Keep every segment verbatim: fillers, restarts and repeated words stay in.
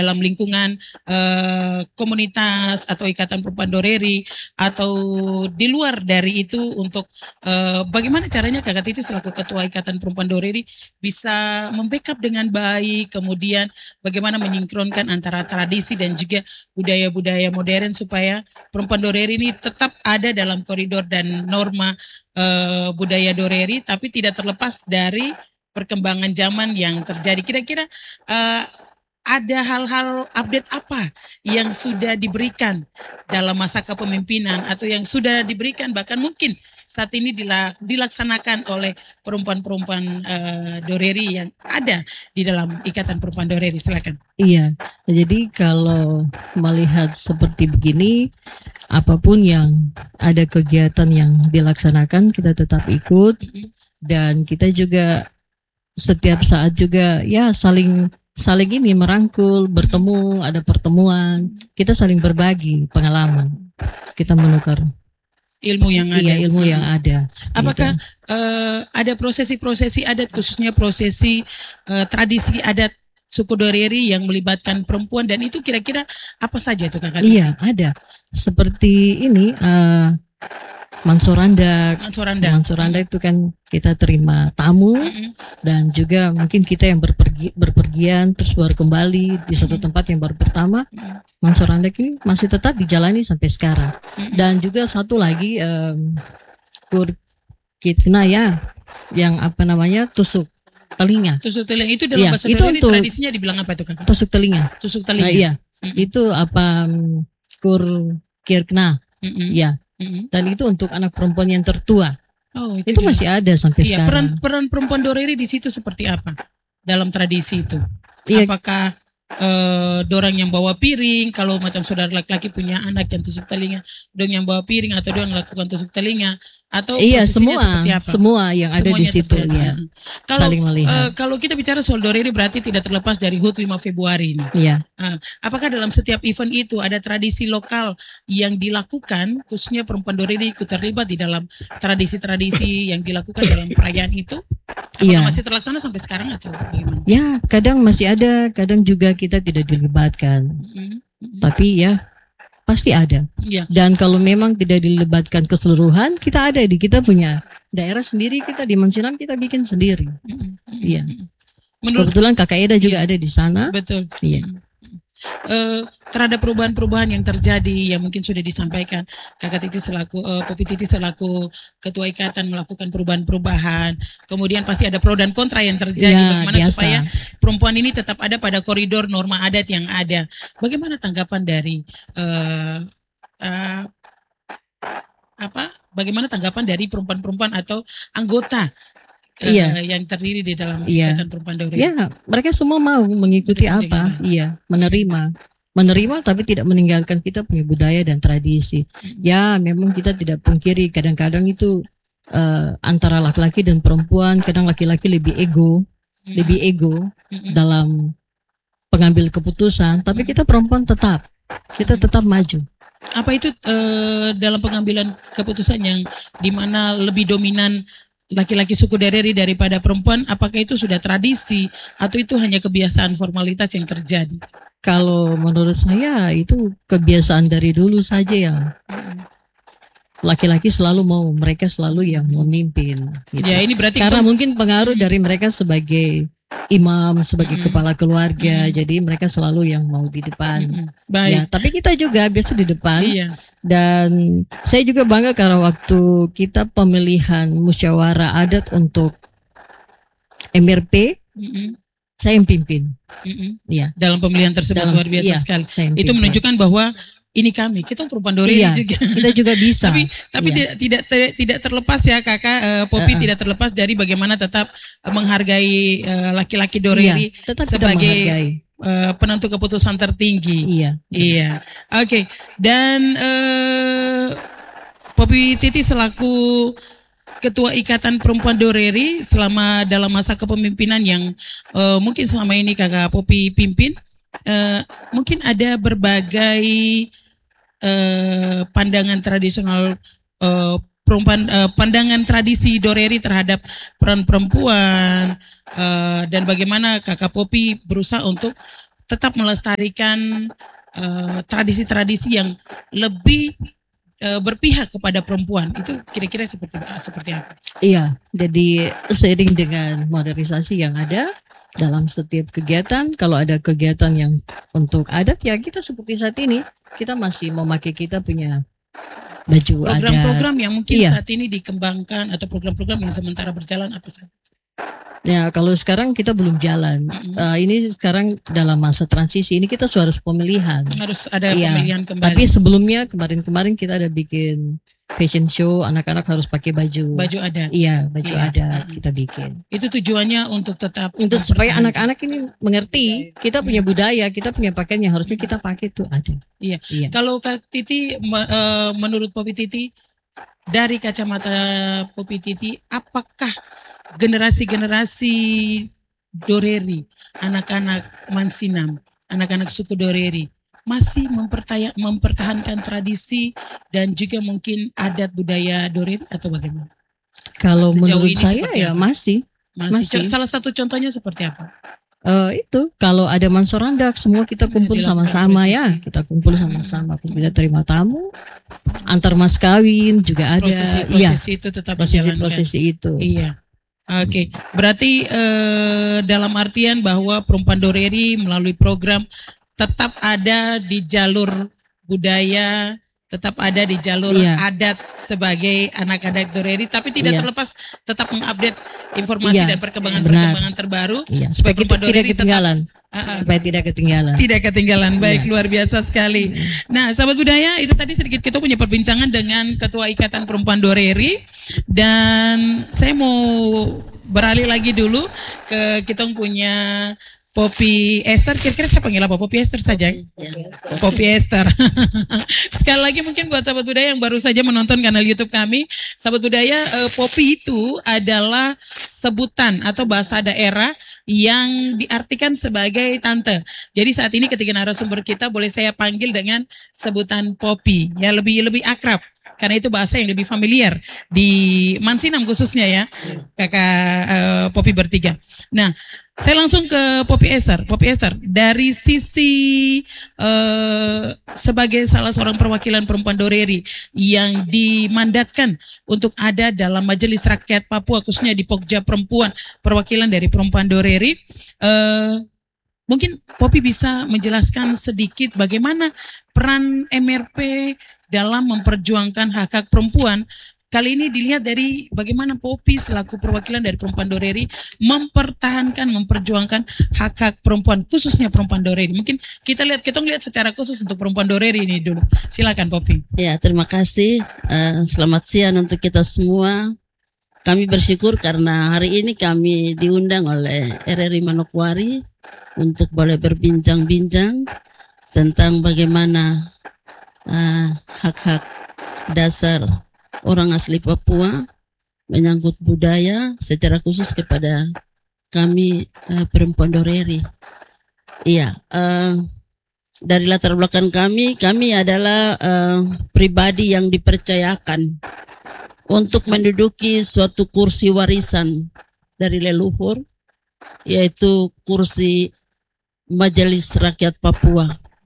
dalam lingkungan uh, komunitas atau Ikatan Perempuan Doreri atau di luar dari itu untuk uh, bagaimana caranya Kakak Titi selaku Ketua Ikatan Perempuan Doreri bisa membackup dengan baik, kemudian bagaimana menyinkronkan antara tradisi dan juga budaya-budaya modern supaya perempuan Doreri ini tetap ada dalam koridor dan norma uh, budaya Doreri tapi tidak terlepas dari perkembangan zaman yang terjadi. Kira-kira uh, ada hal-hal update apa yang sudah diberikan dalam masa kepemimpinan atau yang sudah diberikan bahkan mungkin saat ini dilaksanakan oleh perempuan-perempuan uh, Doreri yang ada di dalam Ikatan Perempuan Doreri? Silakan. Iya, jadi kalau melihat seperti begini, apapun yang ada kegiatan yang dilaksanakan kita tetap ikut, dan kita juga setiap saat juga ya saling saling ini merangkul, bertemu, ada pertemuan, kita saling berbagi pengalaman, kita menukar ilmu yang ada. Iya, ilmu yang ada. Apakah gitu. uh, ada prosesi-prosesi adat, khususnya prosesi uh, tradisi adat suku Doreri yang melibatkan perempuan, dan itu kira-kira apa saja tuh Kakak? Iya, ada. Seperti ini uh, Mansoranda, Mansoranda. Mansoranda itu kan kita terima tamu, mm-hmm. dan juga mungkin kita yang berpergi, berpergian terus baru kembali di satu tempat yang baru pertama. Mm-hmm. Mansoranda ini masih tetap dijalani sampai sekarang. Mm-hmm. Dan juga satu lagi um, Kurkitna ya, yang apa namanya tusuk telinga. Tusuk telinga itu dalam ya, bahasa Doreri tradisinya dibilang apa itu Kakak? Tusuk telinga. Tusuk telinga. Nah, iya, mm-hmm. itu apa um, Kurkirkna, mm-hmm. ya. Dan itu untuk anak perempuan yang tertua. Oh, itu, itu masih ada sampai iya, sekarang. Peran peran perempuan Doreri di situ seperti apa dalam tradisi itu? Iya. Apakah uh, dorang yang bawa piring, kalau macam saudara laki-laki punya anak yang tusuk telinga, dong yang bawa piring atau dong yang lakukan tusuk telinga? Atau iya, semua seperti apa? Semua yang Semuanya ada di situ ya. Kalau saling melihat. Uh, kalau kita bicara soal Doreri berarti tidak terlepas dari H U T lima Februari ini. Iya. Uh, apakah dalam setiap event itu ada tradisi lokal yang dilakukan, khususnya perempuan Doreri ikut terlibat di dalam tradisi-tradisi yang dilakukan dalam perayaan itu? Apakah iya. masih terlaksana sampai sekarang atau bagaimana? Ya, kadang masih ada, kadang juga kita tidak dilibatkan. Mm-hmm. Tapi ya pasti ada. Ya. Dan kalau memang tidak dilibatkan keseluruhan, kita ada di kita punya daerah sendiri, kita di Mansilam kita bikin sendiri. Iya. Mm-hmm. Kebetulan Kakak Eda juga ya. Ada di sana. Betul. Iya. Uh, terhadap perubahan-perubahan yang terjadi yang mungkin sudah disampaikan Kakak Titi selaku uh, Popi Titi selaku Ketua Ikatan melakukan perubahan-perubahan, kemudian pasti ada pro dan kontra yang terjadi ya, bagaimana biasa. Supaya perempuan ini tetap ada pada koridor norma adat yang ada. Bagaimana tanggapan dari uh, uh, apa? Bagaimana tanggapan dari perempuan-perempuan atau anggota Iya. Uh, yang terdiri di dalam iya. Ikatan Perempuan Doreri? Iya, mereka semua mau mengikuti Menerima. apa? Iya, menerima. Menerima tapi tidak meninggalkan kita punya budaya dan tradisi. Hmm. Ya, memang kita tidak pungkiri kadang-kadang itu uh, antara laki-laki dan perempuan, kadang laki-laki lebih ego, hmm. lebih ego hmm. dalam pengambil keputusan, tapi kita perempuan tetap kita tetap maju. Apa itu uh, dalam pengambilan keputusan yang dimana lebih dominan laki-laki suku Doreri daripada perempuan, apakah itu sudah tradisi atau itu hanya kebiasaan formalitas yang terjadi? Kalau menurut saya itu kebiasaan dari dulu saja yang laki-laki selalu mau, mereka selalu yang memimpin. Gitu. Ya, ini berarti karena mungkin pengaruh dari mereka sebagai imam, sebagai mm-hmm. kepala keluarga, mm-hmm. jadi mereka selalu yang mau di depan. Mm-hmm. Baik. Ya, tapi kita juga biasa di depan. Iya. Dan saya juga bangga karena waktu kita pemilihan musyawarah adat untuk M R P, mm-hmm. saya yang pimpin. Mm-hmm. Ya. Dalam pemilihan tersebut Dalam, luar biasa iya, sekali. Itu menunjukkan bahwa ini kami, kita perempuan Doreri iya, juga. Kita juga bisa. tapi tapi iya. tidak tidak tidak tidak terlepas ya Kakak uh, Popi uh-uh. tidak terlepas dari bagaimana tetap uh, menghargai uh, laki-laki Doreri iya, tetap sebagai uh, penentu keputusan tertinggi. Iya. Iya. Oke. Okay. Dan uh, Popi Titi selaku Ketua Ikatan Perempuan Doreri selama dalam masa kepemimpinan yang uh, mungkin selama ini Kakak Popi pimpin, uh, mungkin ada berbagai uh, pandangan tradisional uh, perempuan, uh, pandangan tradisi Doreri terhadap peran perempuan uh, dan bagaimana Kakak Popi berusaha untuk tetap melestarikan uh, tradisi-tradisi yang lebih uh, berpihak kepada perempuan. Itu kira-kira seperti seperti apa? Iya, jadi seiring dengan modernisasi yang ada dalam setiap kegiatan, kalau ada kegiatan yang untuk adat, ya kita seperti saat ini, kita masih memakai kita punya baju adat. Program-program yang mungkin iya. saat ini dikembangkan atau program-program yang sementara berjalan apa saja? Ya, kalau sekarang kita belum jalan. Mm-hmm. uh, ini sekarang dalam masa transisi. Ini kita harus pemilihan. Harus ada ya, pemilihan kembali. Tapi sebelumnya kemarin-kemarin kita ada bikin fashion show, anak-anak harus pakai baju. Baju adat. Iya, baju iya. adat mm-hmm. kita bikin. Itu tujuannya untuk tetap untuk supaya anak-anak ini mengerti kita punya budaya, kita punya pakaian yang harusnya kita pakai itu ada. Iya. iya. Kalau Kak Titi, menurut Popi Titi, dari kacamata Popi Titi, apakah generasi-generasi Doreri, anak-anak Mansinam, anak-anak suku Doreri masih mempertaya, mempertahankan tradisi dan juga mungkin adat budaya Doreri atau bagaimana? Kalau Sejauh menurut saya ya masih, masih. Masih. Salah satu contohnya seperti apa? Uh, itu kalau ada mansorandak semua kita kumpul sama-sama ya, kita kumpul sama-sama, kita terima tamu, antar mas kawin juga ada. Prosesi-prosesi ya, itu tetap prosesi-prosesi itu. Iya. Oke, okay. Berarti eh, dalam artian bahwa perempuan Doreri melalui program tetap ada di jalur budaya, tetap ada di jalur iya. adat sebagai anak-anak Doreri, tapi tidak iya. terlepas tetap mengupdate informasi iya. dan perkembangan-perkembangan terbaru iya. supaya kita tidak ketinggalan. Tetap, uh-uh. supaya tidak ketinggalan. Tidak ketinggalan, baik iya. luar biasa sekali. Nah, sahabat budaya, itu tadi sedikit kita punya perbincangan dengan Ketua Ikatan Perempuan Doreri, dan saya mau beralih lagi dulu ke kita punya Popi Esther. Kira-kira saya panggil apa? Popi Esther saja. Ya. Popi Esther. Sekali lagi mungkin buat sahabat budaya yang baru saja menonton kanal YouTube kami, sahabat budaya, eh, Popi itu adalah sebutan atau bahasa daerah yang diartikan sebagai tante. Jadi saat ini ketika narasumber kita boleh saya panggil dengan sebutan Popi, ya lebih lebih akrab. Karena itu bahasa yang lebih familiar di Mansinam khususnya ya, kakak uh, Popi bertiga. Nah, saya langsung ke Popi Esther. Popi Esther, dari sisi uh, sebagai salah seorang perwakilan perempuan Doreri yang dimandatkan untuk ada dalam Majelis Rakyat Papua, khususnya di Pokja Perempuan, perwakilan dari perempuan Doreri, uh, mungkin Popi bisa menjelaskan sedikit bagaimana peran M R P dalam memperjuangkan hak-hak perempuan. Kali ini dilihat dari bagaimana Popi selaku perwakilan dari perempuan Doreri mempertahankan, memperjuangkan hak-hak perempuan, khususnya perempuan Doreri. Mungkin kita lihat, kita lihat secara khusus untuk perempuan Doreri ini dulu. Silakan Popi. Ya, terima kasih. Uh, selamat siang untuk kita semua. Kami bersyukur karena hari ini kami diundang oleh R R I Manokwari untuk boleh berbincang-bincang tentang bagaimana Uh, hak-hak dasar orang asli Papua menyangkut budaya secara khusus kepada kami uh, perempuan Doreri. Iya, uh, dari latar belakang kami, kami adalah uh, pribadi yang dipercayakan untuk menduduki suatu kursi warisan dari leluhur, yaitu kursi Majelis Rakyat Papua.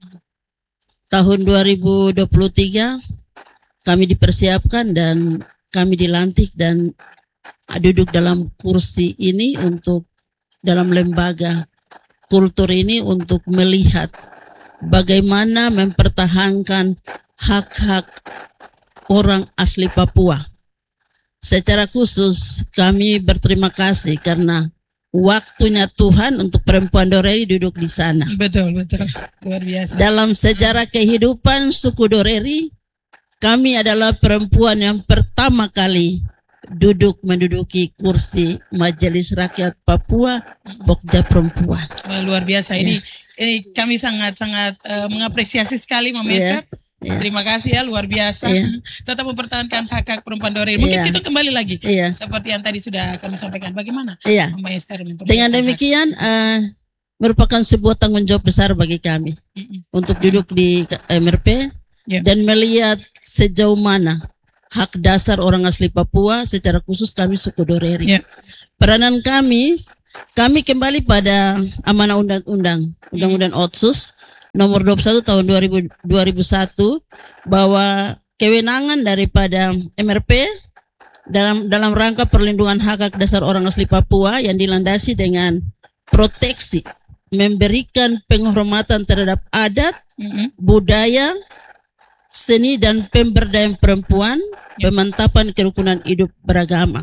Tahun dua ribu dua puluh tiga kami dipersiapkan dan kami dilantik dan duduk dalam kursi ini untuk dalam lembaga kultur ini untuk melihat bagaimana mempertahankan hak-hak orang asli Papua. Secara khusus kami berterima kasih karena waktunya Tuhan untuk perempuan Doreri duduk di sana. Betul, betul. Luar biasa. Dalam sejarah kehidupan suku Doreri, kami adalah perempuan yang pertama kali duduk menduduki kursi Majelis Rakyat Papua, Pokja Perempuan. Wah, luar biasa. Ini, ya. ini kami sangat-sangat uh, mengapresiasi sekali, Mama Esther. Ya. Ya. Terima kasih ya, luar biasa. Ya. Tetap mempertahankan hak-hak perempuan Doreri. Mungkin ya. kita kembali lagi ya. seperti yang tadi sudah kami sampaikan. Bagaimana ya. Mama Esther? Dengan demikian uh, merupakan sebuah tanggung jawab besar bagi kami mm-mm. untuk duduk di M R P ya. dan melihat sejauh mana hak dasar orang asli Papua, secara khusus kami suku Doreri. Ya. Peranan kami kami kembali pada amanah undang-undang, undang-undang Otsus nomor dua puluh satu tahun dua ribu, dua ribu satu, bahwa kewenangan daripada M R P dalam dalam rangka perlindungan hak hak dasar orang asli Papua yang dilandasi dengan proteksi, memberikan penghormatan terhadap adat, mm-hmm. budaya, seni dan pemberdayaan perempuan, yep. pemantapan kerukunan hidup beragama.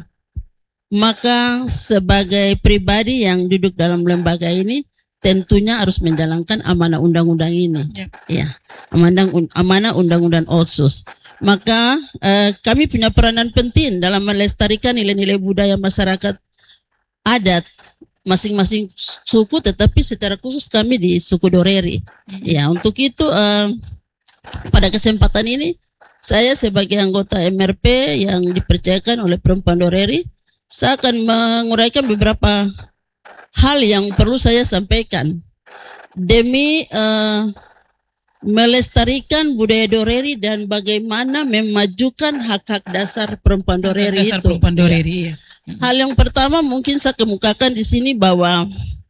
Maka sebagai pribadi yang duduk dalam lembaga ini tentunya harus menjalankan amanah undang-undang ini, yep. ya, amanah amanah undang-undang Otsus. Maka eh, kami punya peranan penting dalam melestarikan nilai-nilai budaya masyarakat adat masing-masing suku, tetapi secara khusus kami di suku Doreri. Mm-hmm. Ya, untuk itu eh, pada kesempatan ini saya sebagai anggota M R P yang dipercayakan oleh perempuan Doreri, saya akan menguraikan beberapa hal yang perlu saya sampaikan demi uh, melestarikan budaya Doreri dan bagaimana memajukan hak-hak dasar perempuan Doreri dasar itu. Perempuan Doreri, ya. Ya. Hal yang pertama mungkin saya kemukakan di sini bahwa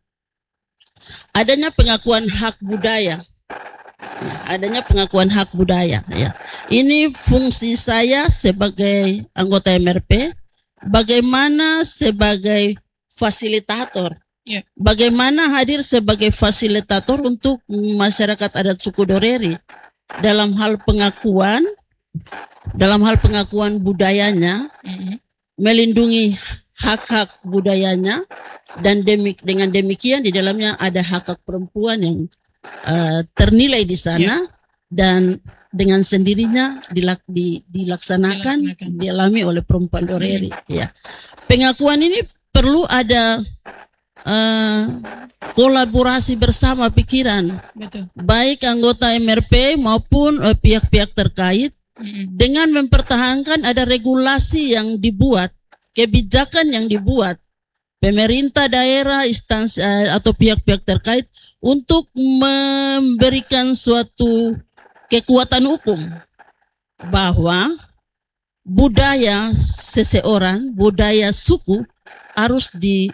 adanya pengakuan hak budaya, ya, adanya pengakuan hak budaya. Ya. Ini fungsi saya sebagai anggota M R P, bagaimana sebagai fasilitator. Yeah. Bagaimana hadir sebagai fasilitator untuk masyarakat adat suku Doreri dalam hal pengakuan, dalam hal pengakuan budayanya, mm-hmm. melindungi hak-hak budayanya, dan demik, dengan demikian di dalamnya ada hak-hak perempuan yang uh, ternilai di sana, yeah. dan dengan sendirinya dilak, di, dilaksanakan, dilaksanakan, dialami oleh perempuan Doreri. Mm-hmm. Ya, pengakuan ini perlu ada Uh, kolaborasi bersama pikiran. Betul. Baik anggota M R P maupun uh, pihak-pihak terkait, mm-hmm. dengan mempertahankan ada regulasi yang dibuat, kebijakan yang dibuat pemerintah daerah, instansi uh, atau pihak-pihak terkait untuk memberikan suatu kekuatan hukum bahwa budaya seseorang, budaya suku harus di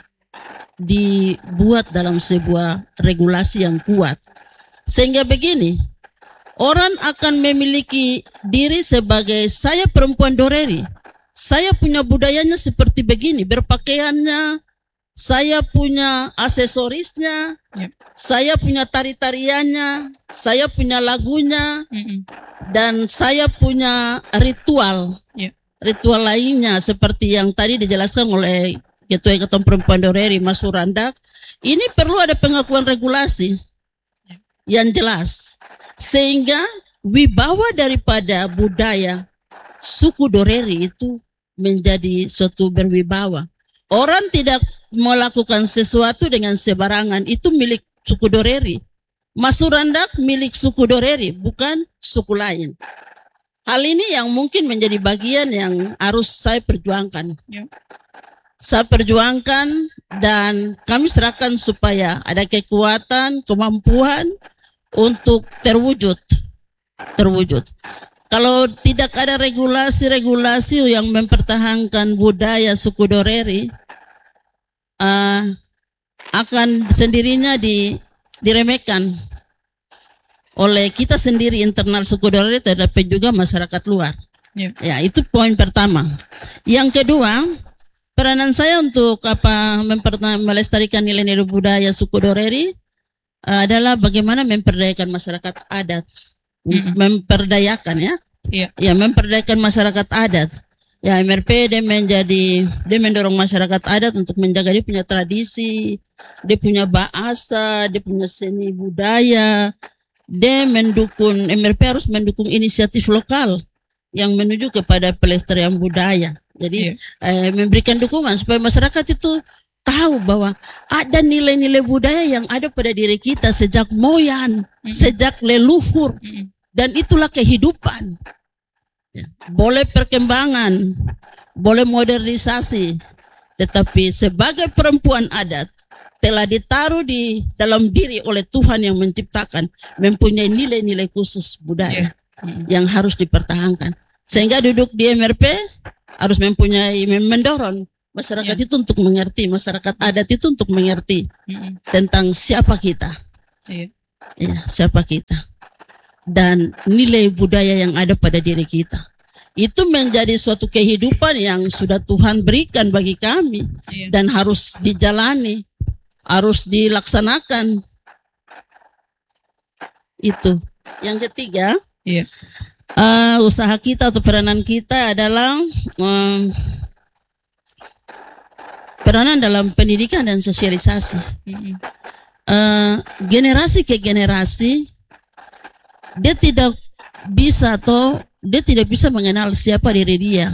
dibuat dalam sebuah regulasi yang kuat. Sehingga begini, orang akan memiliki diri sebagai saya perempuan Doreri, saya punya budayanya seperti begini, berpakaiannya, saya punya aksesorisnya, yep. saya punya tari-tariannya, saya punya lagunya, mm-mm. dan saya punya ritual, yep. ritual lainnya seperti yang tadi dijelaskan oleh Ketua Ikatan Perempuan Doreri, Mas Surandak. Ini perlu ada pengakuan regulasi yang jelas, sehingga wibawa daripada budaya suku Doreri itu menjadi suatu berwibawa. Orang tidak melakukan sesuatu dengan sebarangan, itu milik suku Doreri. Mas Surandak milik suku Doreri, bukan suku lain. Hal ini yang mungkin menjadi bagian yang harus saya perjuangkan. Ya. Saya perjuangkan dan kami serahkan supaya ada kekuatan, kemampuan untuk terwujud. Terwujud. Kalau tidak ada regulasi-regulasi yang mempertahankan budaya suku Doreri, uh, akan sendirinya di, diremehkan oleh kita sendiri internal suku Doreri, tetapi juga masyarakat luar. Yeah. Ya, itu poin pertama. Yang kedua, peranan saya untuk apa melestarikan nilai-nilai budaya suku Doreri uh, adalah bagaimana memperdayakan masyarakat adat, mm-hmm. memperdayakan ya, yeah. ya memperdayakan masyarakat adat. Ya, M R P dia menjadi dia mendorong masyarakat adat untuk menjaga dia punya tradisi, dia punya bahasa, dia punya seni budaya. Dia mendukung, M R P harus mendukung inisiatif lokal yang menuju kepada pelestarian budaya. Jadi yeah. eh, memberikan dukungan supaya masyarakat itu tahu bahwa ada nilai-nilai budaya yang ada pada diri kita sejak moyan, mm-hmm. sejak leluhur, mm-hmm. dan itulah kehidupan. Ya. Boleh perkembangan, boleh modernisasi, tetapi sebagai perempuan adat telah ditaruh di dalam diri oleh Tuhan yang menciptakan, mempunyai nilai-nilai khusus budaya yeah. mm-hmm. yang harus dipertahankan. Sehingga duduk di M R P harus mempunyai mendorong Masyarakat Ya. itu untuk mengerti, masyarakat adat itu untuk mengerti Mm-mm. tentang siapa kita, Iya. ya, siapa kita, dan nilai budaya yang ada pada diri kita. Itu menjadi suatu kehidupan yang sudah Tuhan berikan bagi kami Iya. dan harus dijalani, harus dilaksanakan. Itu. Yang ketiga, Iya. uh, usaha kita atau peranan kita adalah um, peranan dalam pendidikan dan sosialisasi. Mm-mm. Uh, generasi ke generasi dia tidak bisa atau dia tidak bisa mengenal siapa diri dia.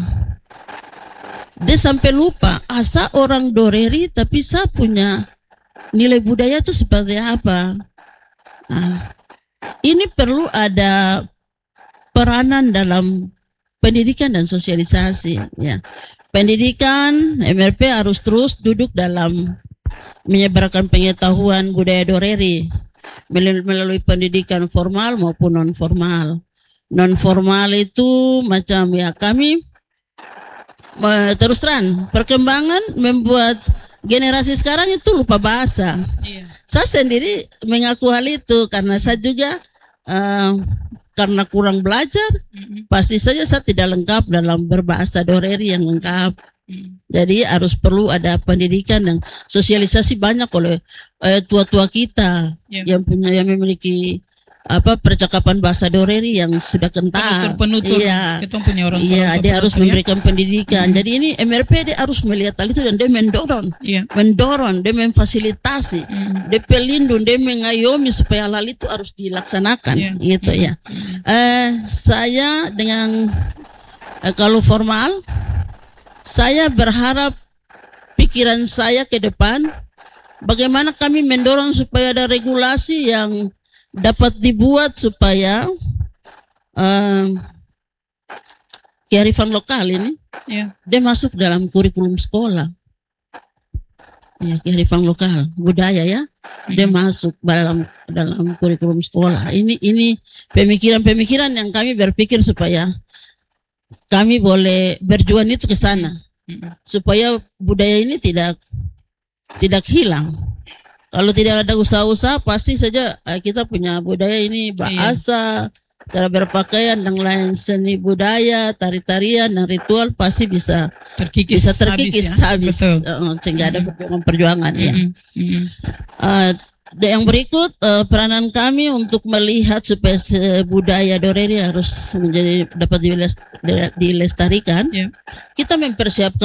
Dia sampai lupa asa orang Doreri, tapi saya punya nilai budaya itu seperti apa. Nah, ini perlu ada peranan dalam pendidikan dan sosialisasi. Ya. Pendidikan M R P harus terus duduk dalam menyebarkan pengetahuan budaya Doreri melalui pendidikan formal maupun non formal. Non formal itu macam ya kami terus terang perkembangan membuat generasi sekarang itu lupa bahasa. Iya. Saya sendiri mengaku hal itu karena saya juga uh, karena kurang belajar, Mm-mm. pasti saja saya tidak lengkap dalam berbahasa Doreri yang lengkap. Mm. Jadi harus perlu ada pendidikan dan sosialisasi banyak oleh eh, tua-tua kita Ya. yang punya yang memiliki apa percakapan bahasa Doreri yang sudah kental. Penutur-penutur. Iya. Kita punya orang tua. Iya, dia harus penutur, ya. memberikan pendidikan. Jadi ini M R P dia harus melihat hal itu dan dia mendorong, Iya. mendorong, dia memfasilitasi, Mm. dia pelindung, dia mengayomi supaya hal itu harus dilaksanakan, Iya. gitu ya. Eh, saya dengan eh, kalau formal, saya berharap pikiran saya ke depan, bagaimana kami mendorong supaya ada regulasi yang dapat dibuat supaya um, kearifan lokal ini Iya. dia masuk dalam kurikulum sekolah. Ya, kearifan lokal, budaya ya, dia masuk dalam dalam kurikulum sekolah. Ini ini pemikiran-pemikiran yang kami berpikir supaya kami boleh berjuang itu ke sana, Mm-mm. supaya budaya ini tidak tidak hilang. Kalau tidak ada usaha-usaha, pasti saja eh, kita punya budaya ini, bahasa, cara berpakaian dan lain seni budaya, tari-tarian dan ritual pasti bisa Terkikis. bisa terkikis habis, Ya. Betul. eh, sehingga ada perjuangan-perjuangan ya. Mm-mm. Mm-mm. Eh, yang berikut eh, peranan kami untuk melihat supaya se- budaya Doreri harus menjadi dapat diles- dilestarikan. Ya. Kita mempersiapkan